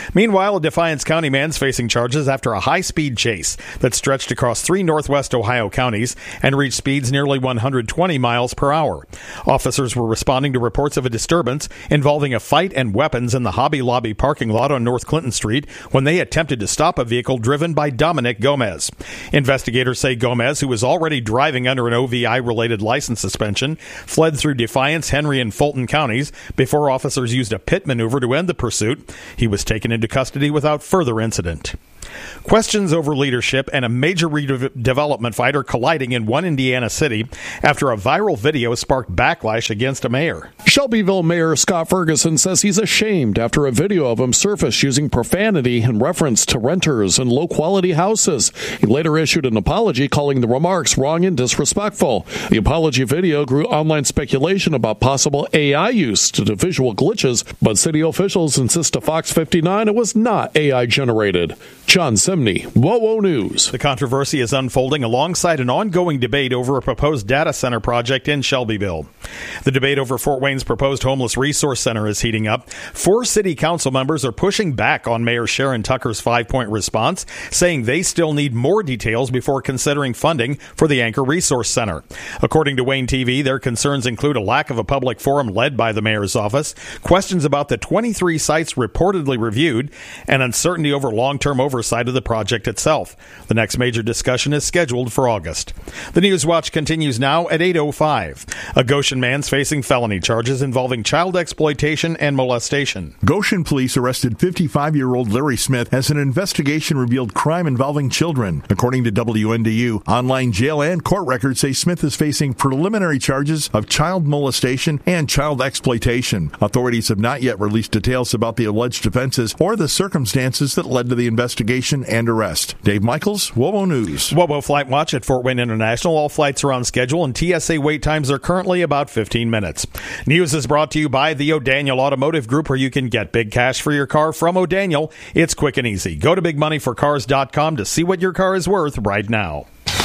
Meanwhile, a Defiance County man's facing charges after a high-speed chase that stretched across three northwest Ohio counties and reached speeds nearly one hundred twenty miles per hour. Officers were responding to reports of a disturbance involving a fight and weapons in the Hobby Lobby parking lot on North Clinton Street when they attempted to stop a vehicle driven by Dominic Gomez. Investigators say Gomez, who was already driving under an O V I-related license suspension, fled through Defiance, Henry, and Fulton counties before officers used a pit maneuver to end the pursuit. He was taken into custody without further incident. Questions over leadership and a major redevelopment fight are colliding in one Indiana city after a viral video sparked backlash against a mayor.
Shelbyville Mayor Scott Ferguson says he's ashamed after a video of him surfaced using profanity in reference to renters and low-quality houses. He later issued an apology calling the remarks wrong and disrespectful. The apology video grew online speculation about possible A I use due to visual glitches, but city officials insist to Fox fifty-nine it was not A I-generated. John Simney, WOWO News.
The controversy is unfolding alongside an ongoing debate over a proposed data center project in Shelbyville. The debate over Fort Wayne's proposed homeless resource center is heating up. Four city council members are pushing back on Mayor Sharon Tucker's five-point response, saying they still need more details before considering funding for the Anchor Resource Center. According to Wayne T V, their concerns include a lack of a public forum led by the mayor's office, questions about the twenty-three sites reportedly reviewed, and uncertainty over long-term oversight of the project itself. The next major discussion is scheduled for August. The News Watch continues now at eight oh five. A Goshen man's facing felony charges involving child exploitation and molestation.
Goshen police arrested fifty-five-year-old Larry Smith as an investigation revealed crime involving children. According to W N D U, online jail and court records say Smith is facing preliminary charges of child molestation and child exploitation. Authorities have not yet released details about the alleged offenses or the circumstances that led to the investigation and arrest. Dave Michaels, WOWO News.
WOWO Flight Watch at Fort Wayne International. All flights are on schedule and T S A wait times are currently about fifteen minutes. News is brought to you by the O'Daniel Automotive Group, where you can get big cash for your car from O'Daniel. It's quick and easy. Go to big money for cars dot com to see what your car is worth right now.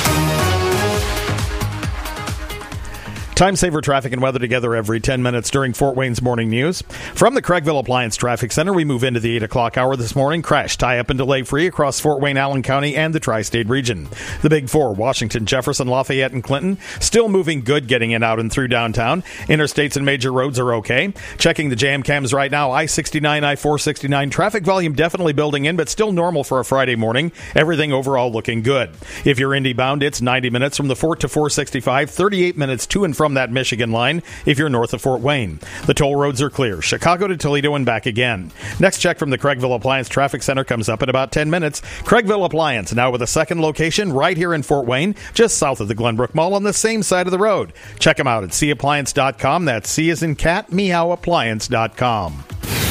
Time saver traffic and weather together every ten minutes during Fort Wayne's morning news. From the Craigville Appliance Traffic Center, we move into the eight o'clock hour this morning. Crash, tie-up, and delay-free across Fort Wayne, Allen County, and the tri-state region. The Big Four, Washington, Jefferson, Lafayette, and Clinton, still moving good getting in out and through downtown. Interstates and major roads are okay. Checking the jam cams right now, I sixty-nine, I four sixty-nine. Traffic volume definitely building in, but still normal for a Friday morning. Everything overall looking good. If you're Indy bound, it's ninety minutes from the Fort to four sixty-five, thirty-eight minutes to and from from that Michigan line if you're north of Fort Wayne. The toll roads are clear. Chicago to Toledo and back again. Next check from the Craigville Appliance Traffic Center comes up in about ten minutes. Craigville Appliance, now with a second location right here in Fort Wayne, just south of the Glenbrook Mall on the same side of the road. Check them out at c appliance dot com. That's C as in cat, meow appliance dot com.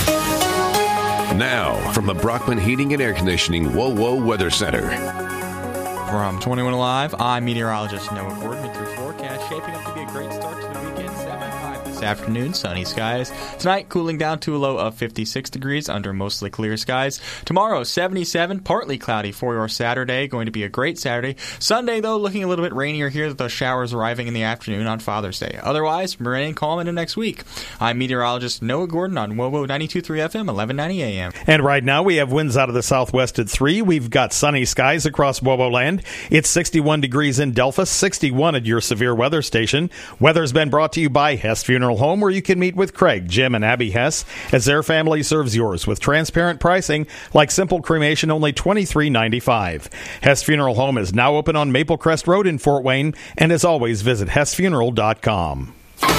Now, from the Brockman Heating and Air Conditioning WOWO Weather Center.
From twenty-one Alive, I'm meteorologist Noah Gordon with your forecast, shaping up to be a great start to the weekend. seventy-five this afternoon, sunny skies. Tonight, cooling down to a low of fifty-six degrees under mostly clear skies. Tomorrow, seventy-seven, partly cloudy for your Saturday. Going to be a great Saturday. Sunday, though, looking a little bit rainier here, with those showers arriving in the afternoon on Father's Day. Otherwise, rain calm into next week. I'm meteorologist Noah Gordon on WOWO ninety-two point three F M, eleven ninety A M.
And right now, we have winds out of the southwest at three. We've got sunny skies across WOWO land. It's sixty-one degrees in Delphos, sixty-one at your severe weather station. Weather's been brought to you by Hess Funeral Home, where you can meet with Craig, Jim, and Abby Hess as their family serves yours with transparent pricing like simple cremation, only twenty-three ninety-five. Hess Funeral Home is now open on Maple Crest Road in Fort Wayne, and as always, visit hess funeral dot com.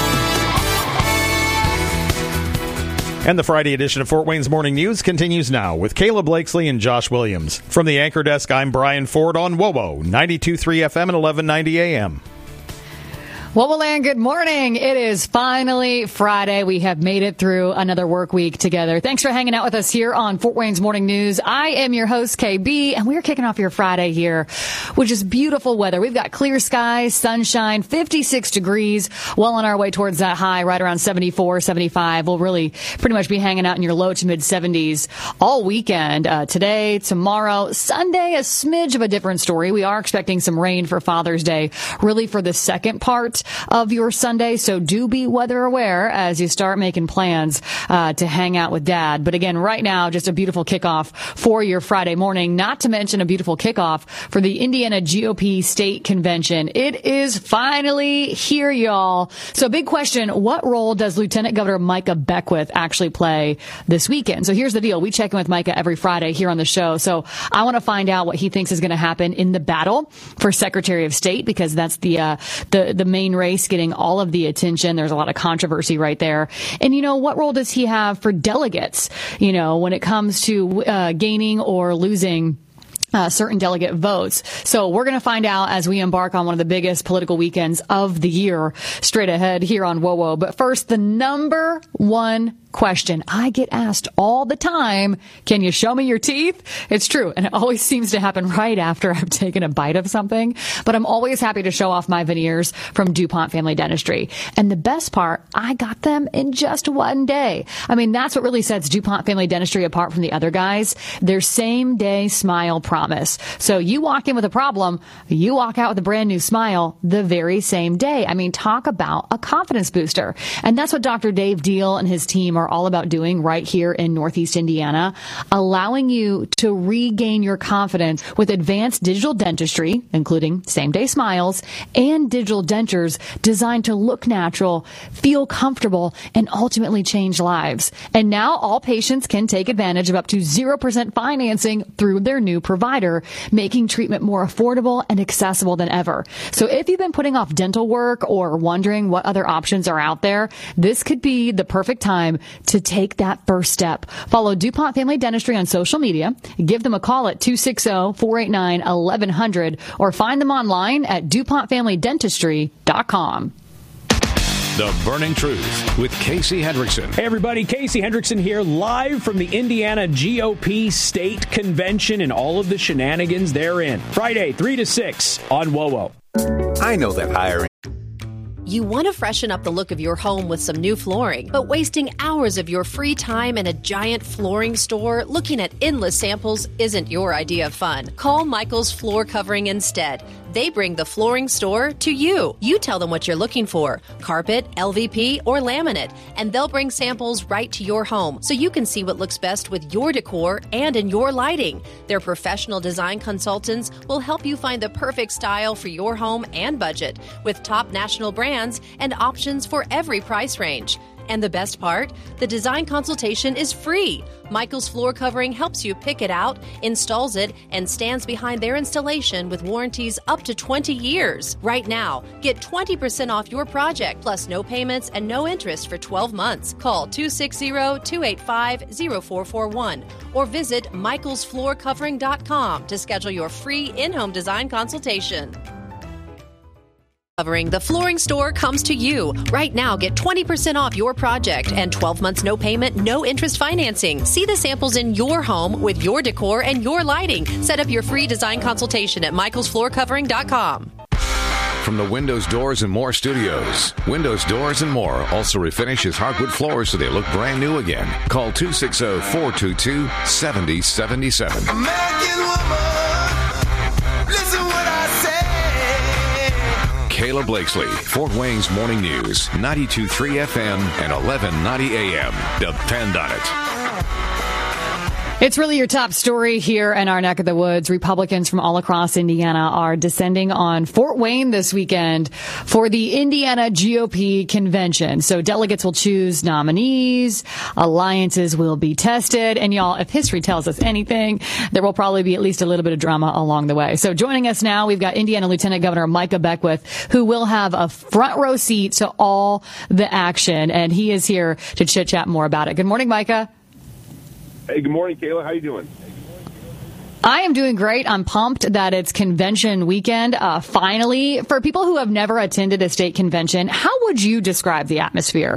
And the Friday edition of Fort Wayne's Morning News continues now with Caleb Blakesley and Josh Williams. From the Anchor Desk, I'm Brian Ford on WOWO ninety-two point three F M and eleven ninety A M.
Well, and good morning. It is finally Friday. We have made it through another work week together. Thanks for hanging out with us here on Fort Wayne's Morning News. I am your host, K B, and we're kicking off your Friday here with just beautiful weather. We've got clear skies, sunshine, fifty-six degrees, well on our way towards that high, right around seventy-four, seventy-five. We'll really pretty much be hanging out in your low to mid seventies all weekend. Uh, today, tomorrow, Sunday, a smidge of a different story. We are expecting some rain for Father's Day, really for the second part rest of your Sunday. So do be weather aware as you start making plans uh, to hang out with Dad. But again, right now, just a beautiful kickoff for your Friday morning, not to mention a beautiful kickoff for the Indiana G O P State Convention. It is finally here, y'all. So big question, what role does Lieutenant Governor Micah Beckwith actually play this weekend? So here's the deal. We check in with Micah every Friday here on the show. So I want to find out what he thinks is going to happen in the battle for Secretary of State, because that's the, uh, the, the main race getting all of the attention. There's a lot of controversy right there. And, you know, what role does he have for delegates, you know, when it comes to uh, gaining or losing Uh, certain delegate votes. So we're going to find out as we embark on one of the biggest political weekends of the year straight ahead here on WOWO. But first, the number one question I get asked all the time, can you show me your teeth? It's true. And it always seems to happen right after I've taken a bite of something. But I'm always happy to show off my veneers from DuPont Family Dentistry. And the best part, I got them in just one day. I mean, that's what really sets DuPont Family Dentistry apart from the other guys. Their same day smile promise. So you walk in with a problem, you walk out with a brand new smile the very same day. I mean, talk about a confidence booster. And that's what Doctor Dave Deal and his team are all about doing right here in Northeast Indiana, allowing you to regain your confidence with advanced digital dentistry, including same-day smiles, and digital dentures designed to look natural, feel comfortable, and ultimately change lives. And now all patients can take advantage of up to zero percent financing through their new provider, making treatment more affordable and accessible than ever. So if you've been putting off dental work or wondering what other options are out there, this could be the perfect time to take that first step. Follow DuPont Family Dentistry on social media. Give them a call at two six zero, four eight nine, one one zero zero or find them online at DuPont Family Dentistry dot com.
The Burning Truth with Casey Hendrickson.
Hey, everybody. Casey Hendrickson here, live from the Indiana G O P State Convention and all of the shenanigans therein. Friday, three to six on WOWO.
I know that hiring.
You want to freshen up the look of your home with some new flooring, but wasting hours of your free time in a giant flooring store looking at endless samples isn't your idea of fun. Call Michael's Floor Covering instead. They bring the flooring store to you. You tell them what you're looking for, carpet, L V P, or laminate, and they'll bring samples right to your home so you can see what looks best with your decor and in your lighting. Their professional design consultants will help you find the perfect style for your home and budget with top national brands and options for every price range. And the best part? The design consultation is free. Michael's Floor Covering helps you pick it out, installs it, and stands behind their installation with warranties up to twenty years. Right now, get twenty percent off your project, plus no payments and no interest for twelve months. Call two six zero, two eight five, zero four four one or visit michaels floor covering dot com to schedule your free in-home design consultation. Covering the Flooring Store comes to you. Right now, get twenty percent off your project and twelve months no payment, no interest financing. See the samples in your home with your decor and your lighting. Set up your free design consultation at michaels floor covering dot com.
From the Windows, Doors, and More studios, Windows, Doors, and More also refinishes hardwood floors so they look brand new again. Call two six zero, four two two, seven zero seven seven.
American woman, listen what I say.
Kayla Blakesley, Fort Wayne's Morning News, ninety-two point three F M and eleven ninety A M. Depend on it.
It's really your top story here in our neck of the woods. Republicans from all across Indiana are descending on Fort Wayne this weekend for the Indiana G O P convention. So delegates will choose nominees, alliances will be tested, and y'all, if history tells us anything, there will probably be at least a little bit of drama along the way. So joining us now, we've got Indiana Lieutenant Governor Micah Beckwith, who will have a front row seat to all the action, and he is here to chit-chat more about it. Good morning, Micah.
Hey, good morning, Kayla. How you doing?
I am doing great. I'm pumped that it's convention weekend. Uh, finally, for people who have never attended a state convention, how would you describe the atmosphere?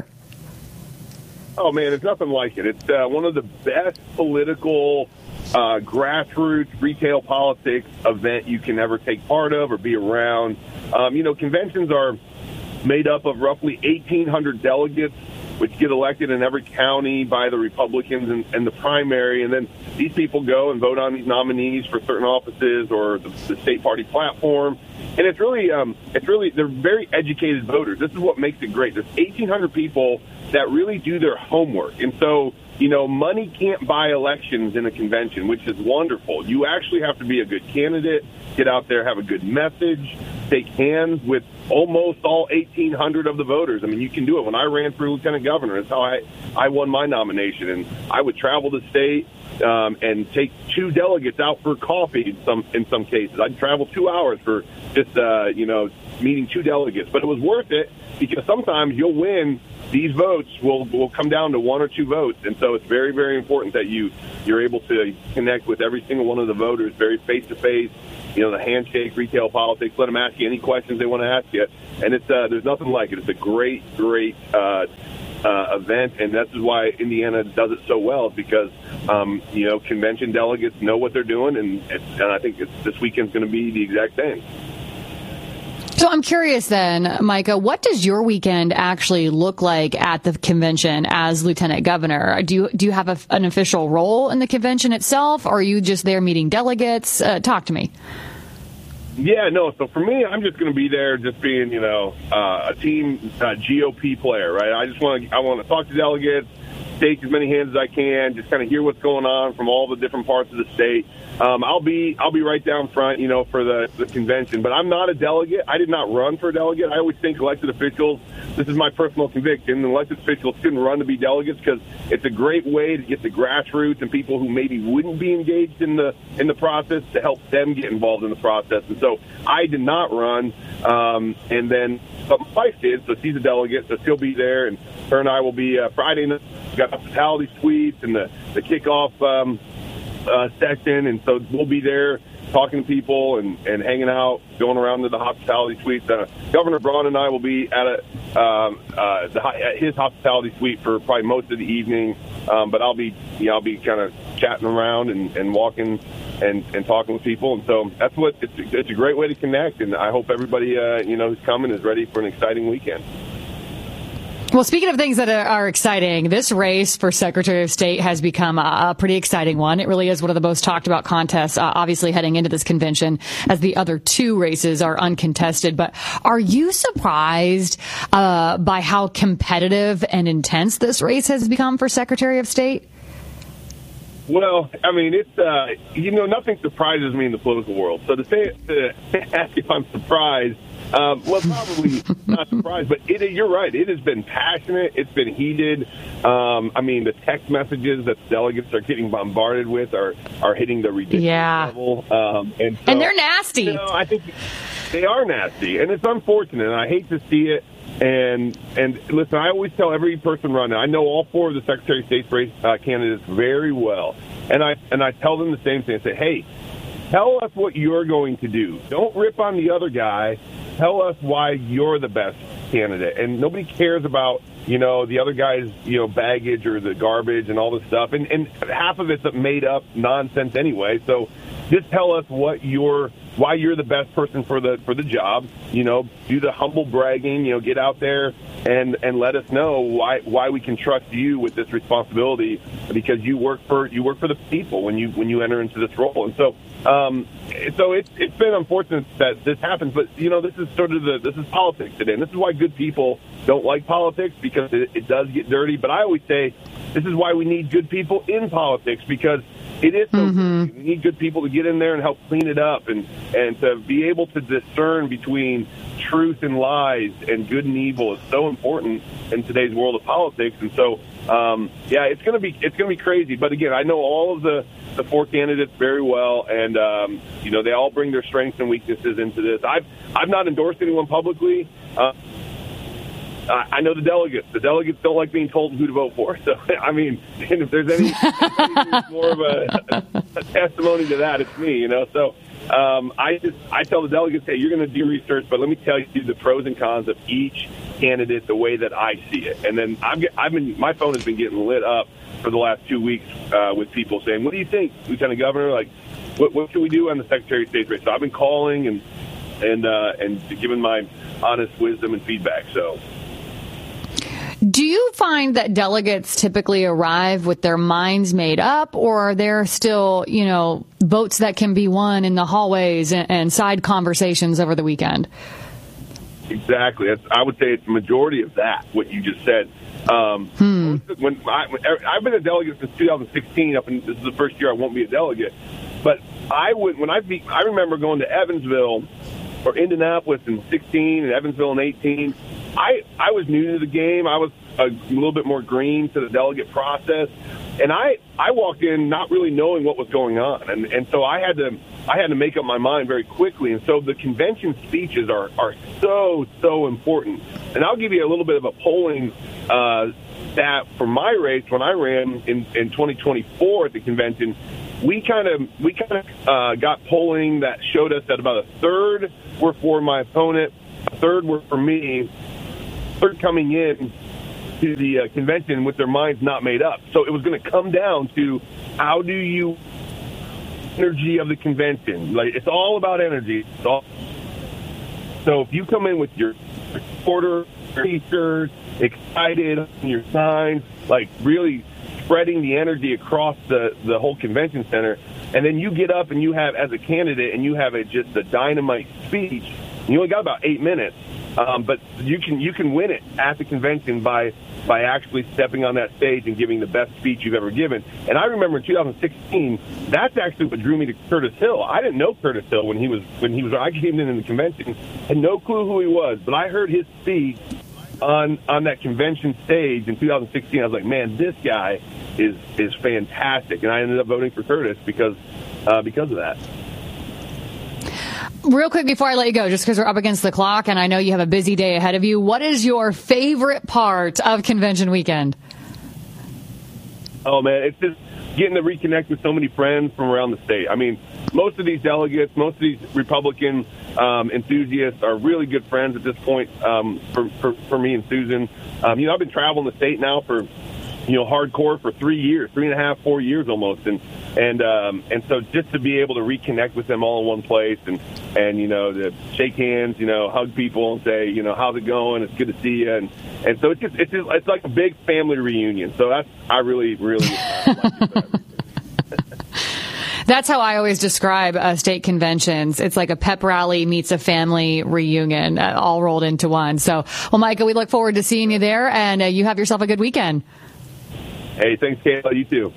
Oh, man, it's nothing like it. It's uh, one of the best political, uh, grassroots, retail politics event you can ever take part of or be around. Um, you know, conventions are made up of roughly eighteen hundred delegates which get elected in every county by the Republicans in, in the primary, and then these people go and vote on these nominees for certain offices or the, the state party platform. And it's really, um, it's really, they're very educated voters. This is what makes it great. There's eighteen hundred people that really do their homework. And so, you know, money can't buy elections in a convention, which is wonderful. You actually have to be a good candidate, get out there, have a good message, take hands with almost all eighteen hundred of the voters. I mean, you can do it. When I ran for lieutenant governor, that's how I, I won my nomination. And I would travel the state um, and take two delegates out for coffee in some, in some cases. I'd travel two hours for just, uh, you know, meeting two delegates. But it was worth it because sometimes you'll win. These votes will, will come down to one or two votes. And so it's very, very important that you, you're able to connect with every single one of the voters very face-to-face, you know, the handshake, retail politics, let them ask you any questions they want to ask you. And it's uh, there's nothing like it. It's a great, great uh, uh, event, and that's why Indiana does it so well, because, um, you know, convention delegates know what they're doing, and, and I think it's, this weekend's going to be the exact same.
So I'm curious then, Micah, what does your weekend actually look like at the convention as lieutenant governor? Do you do you have a, an official role in the convention itself, or are you just there meeting delegates? Uh, talk to me.
Yeah, no. So for me, I'm just going to be there, just being, you know, uh, a team uh, G O P player, right? I just want to I want to talk to delegates, take as many hands as I can, just kind of hear what's going on from all the different parts of the state. Um, I'll be I'll be right down front, you know, for the, the convention. But I'm not a delegate. I did not run for a delegate. I always think elected officials, this is my personal conviction, elected officials shouldn't run to be delegates because it's a great way to get the grassroots and people who maybe wouldn't be engaged in the in the process to help them get involved in the process. And so I did not run. Um, and then but my wife did, so she's a delegate, so she'll be there. And her and I will be uh, Friday night. We've got hospitality suites and the, the kickoff um Uh, session, and so we'll be there talking to people and, and hanging out, going around to the hospitality suites. Uh, Governor Braun and I will be at, a, um, uh, the, at his hospitality suite for probably most of the evening, um, but I'll be, you know, I'll be kind of chatting around and, and walking and, and talking with people, and so that's what it's, it's a great way to connect, and I hope everybody, uh, you know, who's coming is ready for an exciting weekend.
Well, speaking of things that are exciting, this race for Secretary of State has become a pretty exciting one. It really is one of the most talked about contests, uh, obviously heading into this convention, as the other two races are uncontested. But are you surprised uh, by how competitive and intense this race has become for Secretary of State?
Well, I mean, it's, uh, you know, nothing surprises me in the political world. So to say, to ask if I'm surprised, Um, well, probably not surprised, but it, you're right. It has been passionate. It's been heated. Um, I mean, the text messages that delegates are getting bombarded with are, are hitting the ridiculous
yeah.
level. Um, and, so,
and they're nasty.
You know, I think they are nasty, and it's unfortunate, and I hate to see it. And, and listen, I always tell every person running, I know all four of the Secretary of State's race uh, candidates very well, and I and I tell them the same thing. I say, hey, tell us what you're going to do. Don't rip on the other guy. Tell us why you're the best candidate. And nobody cares about, you know, the other guy's, you know, baggage or the garbage and all this stuff. And, and half of it's made up nonsense anyway. So just tell us what you're, why you're the best person for the for the job. You know, do the humble bragging. You know, get out there and and let us know why why we can trust you with this responsibility, because you work for you work for the people when you when you enter into this role. And so um, so it's it's been unfortunate that this happens. But you know, this is sort of the this is politics today, and this is why good people don't like politics, because it, it does get dirty. But I always say this is why we need good people in politics, because it is so mm-hmm. good. We need good people to get in there and help clean it up, and, and to be able to discern between truth and lies and good and evil is so important in today's world of politics. And so, um, yeah, it's gonna be it's gonna be crazy. But again, I know all of the, the four candidates very well, and um, you know, they all bring their strengths and weaknesses into this. I've I've not endorsed anyone publicly. Uh, I know the delegates. The delegates don't like being told who to vote for. So, I mean, and if there's any, any more of a, a, a testimony to that, it's me, you know. So um, I just I tell the delegates, hey, you're going to do research, but let me tell you the pros and cons of each candidate the way that I see it. And then I've, I've been my phone has been getting lit up for the last two weeks uh, with people saying, what do you think, Lieutenant Governor? Like, what, what should we do on the Secretary of State race? So I've been calling and and uh, and giving my honest wisdom and feedback. So.
Do you find that delegates typically arrive with their minds made up, or are there still, you know, votes that can be won in the hallways and, and side conversations over the weekend?
Exactly. That's, I would say it's the majority of that, what you just said. Um, hmm. When I, when, I've been a delegate since two thousand sixteen, up in, this is the first year I won't be a delegate. But I would, when I be, I remember going to Evansville or Indianapolis in sixteen and Evansville in eighteen. I, I was new to the game. I was a little bit more green to the delegate process. And I, I walked in not really knowing what was going on. And, and so I had to I had to make up my mind very quickly. And so the convention speeches are, are so, so important. And I'll give you a little bit of a polling uh, stat for my race when I ran in, in twenty twenty-four at the convention. We kind of we kind of uh, got polling that showed us that about a third were for my opponent, a third were for me, a third coming in to the uh, convention with their minds not made up. So it was going to come down to how do you energy of the convention. Like, it's all about energy. It's all, so if you come in with your supporter T-shirts, excited on your signs, like really spreading the energy across the, the whole convention center, and then you get up and you have, as a candidate, and you have a, just a dynamite speech. You only got about eight minutes, um, but you can you can win it at the convention by by actually stepping on that stage and giving the best speech you've ever given. And I remember in two thousand sixteen, that's actually what drew me to Curtis Hill. I didn't know Curtis Hill when he was when he was. I came in in the convention, had no clue who he was, but I heard his speech on on that convention stage in two thousand sixteen. I was like, man, this guy is is fantastic, and I ended up voting for Curtis because uh, because of that.
Real quick before I let you go, just because we're up against the clock and I know you have a busy day ahead of you, what is your favorite part of convention weekend?
Oh, man, it's just getting to reconnect with so many friends from around the state. I mean, most of these delegates, most of these Republican um, enthusiasts are really good friends at this point um, for, for, for me and Susan. Um, you know, I've been traveling the state now for, you know, hardcore for three years, three and a half, four years almost. And, and, um, and so just to be able to reconnect with them all in one place and, and, you know, to shake hands, you know, hug people and say, you know, how's it going? It's good to see you. And, and so it's just, it's just, it's like a big family reunion. So that's, I really, really uh, like it.
That's how I always describe uh, state conventions. It's like a pep rally meets a family reunion, uh, all rolled into one. So, well, Micah, we look forward to seeing you there, and uh, you have yourself a good weekend.
Hey, thanks, Kayla. You too.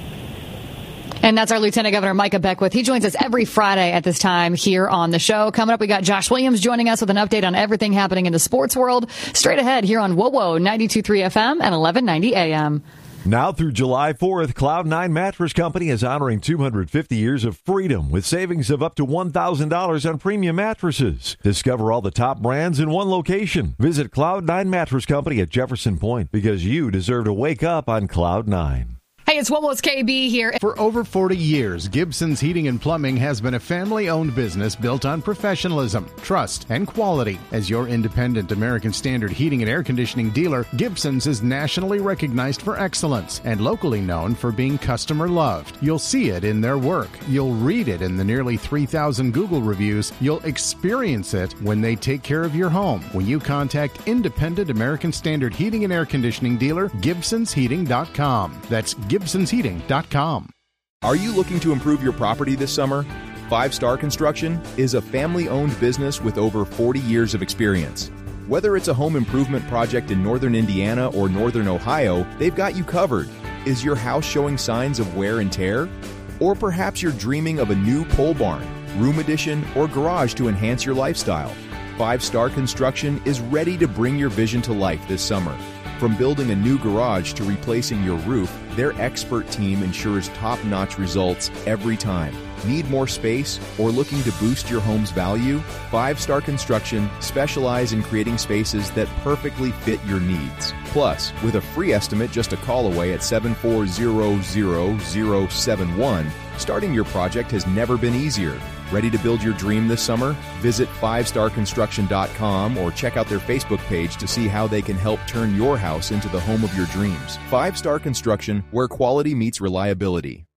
And that's our Lieutenant Governor Micah Beckwith. He joins us every Friday at this time here on the show. Coming up, we got Josh Williams joining us with an update on everything happening in the sports world. Straight ahead here on WOWO ninety-two point three F M and eleven ninety A M.
Now through July fourth, Cloud nine Mattress Company is honoring two hundred fifty years of freedom with savings of up to one thousand dollars on premium mattresses. Discover all the top brands in one location. Visit Cloud nine Mattress Company at Jefferson Point because you deserve to wake up on Cloud nine.
Hey, it's WOWO's K B here.
For over forty years, Gibson's Heating and Plumbing has been a family-owned business built on professionalism, trust, and quality. As your independent American Standard heating and air conditioning dealer, Gibson's is nationally recognized for excellence and locally known for being customer-loved. You'll see it in their work. You'll read it in the nearly three thousand Google reviews. You'll experience it when they take care of your home. When you contact independent American Standard heating and air conditioning dealer, Gibsons Heating dot com. That's Gibsons Heating dot com.
Are you looking to improve your property this summer? Five Star Construction is a family-owned business with over forty years of experience. Whether it's a home improvement project in northern Indiana or northern Ohio, they've got you covered. Is your house showing signs of wear and tear? Or perhaps you're dreaming of a new pole barn, room addition, or garage to enhance your lifestyle. Five Star Construction is ready to bring your vision to life this summer. From building a new garage to replacing your roof, their expert team ensures top-notch results every time. Need more space or looking to boost your home's value? Five Star Construction specialize in creating spaces that perfectly fit your needs. Plus, with a free estimate just a call away at seven four zero zero zero seven one, starting your project has never been easier. Ready to build your dream this summer? Visit five star construction dot com or check out their Facebook page to see how they can help turn your house into the home of your dreams. Five Star Construction, where quality meets reliability.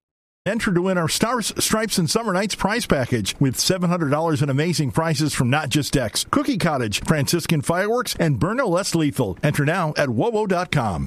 Enter to win our Stars, Stripes, and Summer Nights prize package with seven hundred dollars in amazing prizes from Not Just Decks, Cookie Cottage, Franciscan Fireworks, and Burno Less Lethal. Enter now at W O W O dot com.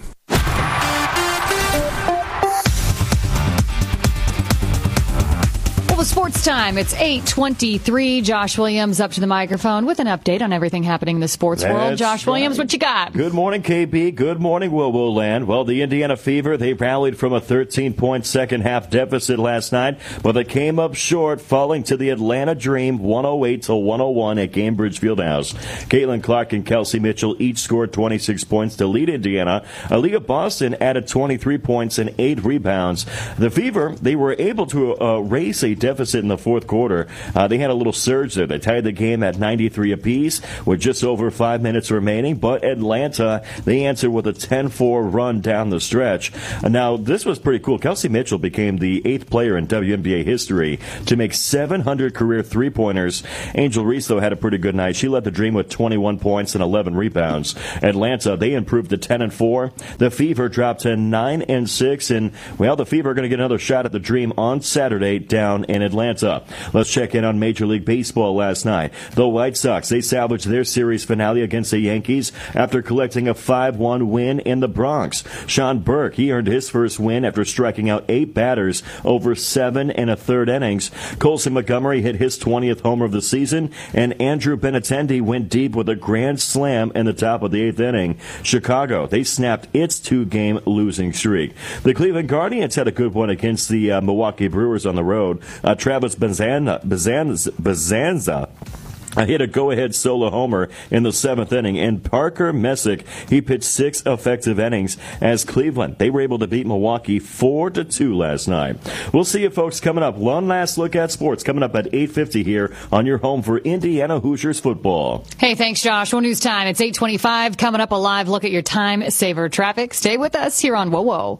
Well, sports time. It's eight twenty-three. Josh Williams up to the microphone with an update on everything happening in the sports
That's
world. Josh
right.
Williams, what you got?
Good morning, K B. Good morning, Willow Land. Well, the Indiana Fever, they rallied from a thirteen-point second-half deficit last night, but they came up short, falling to the Atlanta Dream one oh eight to one oh one at Gainbridge Fieldhouse. Caitlin Clark and Kelsey Mitchell each scored twenty-six points to lead Indiana. Aaliyah Boston added twenty-three points and eight rebounds. The Fever, they were able to uh, raise a deficit in the fourth quarter. Uh, they had a little surge there. They tied the game at ninety-three apiece with just over five minutes remaining, but Atlanta, they answered with a ten four run down the stretch. Uh, now, this was pretty cool. Kelsey Mitchell became the eighth player in W N B A history to make seven hundred career three-pointers. Angel Reese, though, had a pretty good night. She led the Dream with twenty-one points and eleven rebounds. Atlanta, they improved to ten and four. The Fever dropped to nine and six, and, well, the Fever are going to get another shot at the Dream on Saturday down in Atlanta. Let's check in on Major League Baseball last night. The White Sox, they salvaged their series finale against the Yankees after collecting a five one win in the Bronx. Sean Burke, he earned his first win after striking out eight batters over seven and a third innings. Colson Montgomery hit his twentieth homer of the season, and Andrew Benintendi went deep with a grand slam in the top of the eighth inning. Chicago, they snapped its two-game losing streak. The Cleveland Guardians had a good one against the uh, Milwaukee Brewers on the road. Uh, Travis Bazanza, Bazanza, Bazanza hit a go-ahead solo homer in the seventh inning, and Parker Messick, he pitched six effective innings as Cleveland, they were able to beat Milwaukee four to two last night. We'll see you folks coming up. One last look at sports coming up at eight fifty here on your home for Indiana Hoosiers football.
Hey, thanks, Josh. One news time. It's eight twenty-five. Coming up, a live look at your time saver traffic. Stay with us here on W O W O.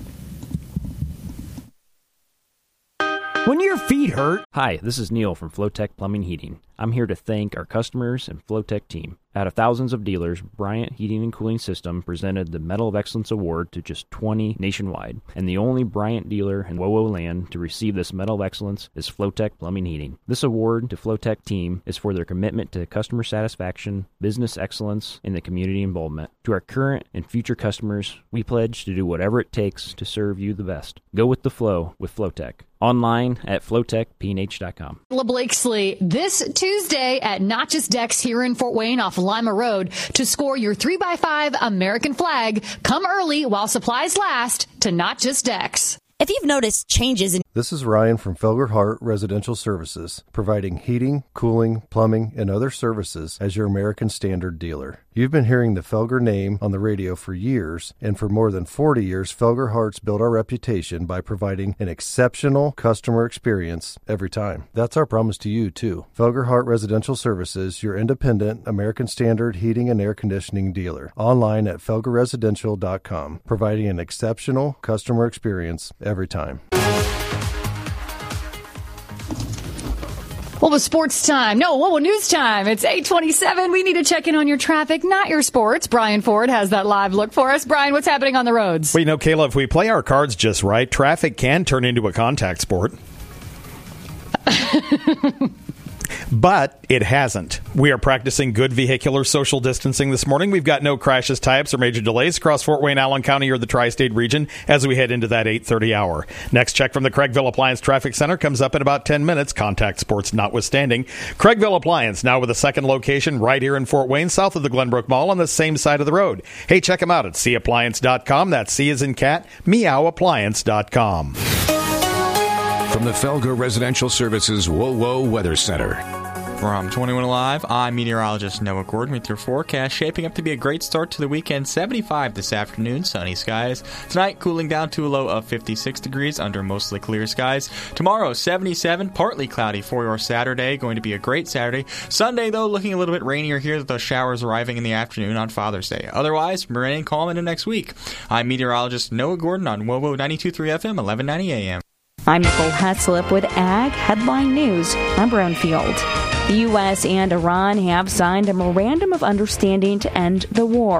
When your feet hurt.
Hi, this is Neil from Flowtech Plumbing Heating. I'm here to thank our customers and Flowtech team. Out of thousands of dealers, Bryant Heating and Cooling System presented the Medal of Excellence Award to just twenty nationwide. And the only Bryant dealer in W O W O land to receive this Medal of Excellence is Flowtech Plumbing Heating. This award to Flowtech team is for their commitment to customer satisfaction, business excellence, and the community involvement. To our current and future customers, we pledge to do whatever it takes to serve you the best. Go with the flow with Flowtech. Online at flowtech p n h dot com.
Blakesley this Tuesday at Not Just Decks here in Fort Wayne off Lima Road to score your three by five American flag. Come early while supplies last to Not Just Decks.
If you've noticed changes in...
This is Ryan from Felger Hart Residential Services, providing heating, cooling, plumbing, and other services as your American Standard dealer. You've been hearing the Felger name on the radio for years, and for more than forty years, Felger Hart's built our reputation by providing an exceptional customer experience every time. That's our promise to you, too. Felger Hart Residential Services, your independent American Standard heating and air conditioning dealer. Online at felger residential dot com, providing an exceptional customer experience every time.
Well, with sports time. No, well, news time. It's eight twenty-seven. We need to check in on your traffic, not your sports. Brian Ford has that live look for us. Brian, what's happening on the roads?
Well, you know, Kayla, if we play our cards just right, traffic can turn into a contact sport. But it hasn't. We are practicing good vehicular social distancing this morning. We've got no crashes, tie-ups, or major delays across Fort Wayne, Allen County, or the tri-state region as we head into that eight thirty hour. Next check from the Craigville Appliance Traffic Center comes up in about ten minutes, contact sports notwithstanding. Craigville Appliance, now with a second location right here in Fort Wayne, south of the Glenbrook Mall on the same side of the road. Hey, check them out at c appliance dot com. That's C as in cat, meow appliance dot com.
From the Felger Residential Services W O W O Weather Center.
From twenty-one Alive, I'm meteorologist Noah Gordon with your forecast. Shaping up to be a great start to the weekend. seventy-five this afternoon, sunny skies. Tonight, cooling down to a low of fifty-six degrees under mostly clear skies. Tomorrow, seventy-seven, partly cloudy for your Saturday. Going to be a great Saturday. Sunday, though, looking a little bit rainier here with those showers arriving in the afternoon on Father's Day. Otherwise, remaining calm into next week. I'm meteorologist Noah Gordon on W O W O ninety-two point three F M, eleven ninety A M.
I'm Nicole Haslip with Ag Headline News. I'm Brownfield. The U S and Iran have signed a memorandum of understanding to end the war.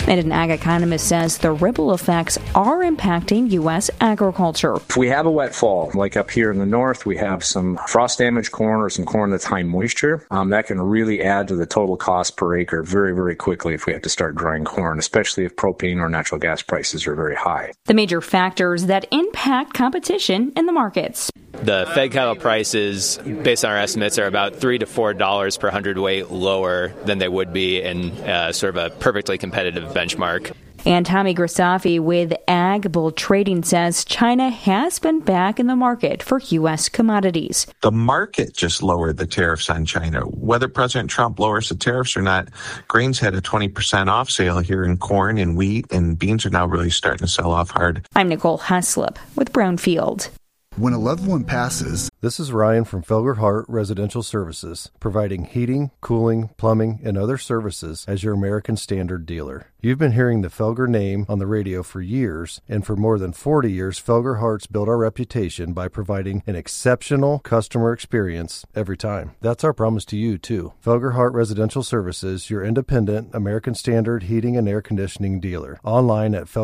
And an ag economist says the ripple effects are impacting U S agriculture.
If we have a wet fall, like up here in the north, we have some frost damaged corn or some corn that's high moisture, um, that can really add to the total cost per acre very, very quickly if we have to start drying corn, especially if propane or natural gas prices are very high.
The major factors that impact competition in the markets.
The fed cattle prices, based on our estimates, are about three to four dollars per hundredweight lower than they would be in uh, sort of a perfectly competitive benchmark.
And Tommy Grisafi with Ag Bull Trading says China has been back in the market for U S commodities.
The market just lowered the tariffs on China. Whether President Trump lowers the tariffs or not, grains had a twenty percent off sale here in corn and wheat, and beans are now really starting to sell off hard.
I'm Nicole Heslop with Brownfield.
When a loved one passes...
This is Ryan from Felger Hart Residential Services, providing heating, cooling, plumbing, and other services as your American Standard dealer. You've been hearing the Felger name on the radio for years, and for more than forty years, Felger Hart's built our reputation by providing an exceptional customer experience every time. That's our promise to you, too. Felger Hart Residential Services, your independent American Standard heating and air conditioning dealer. Online at Felger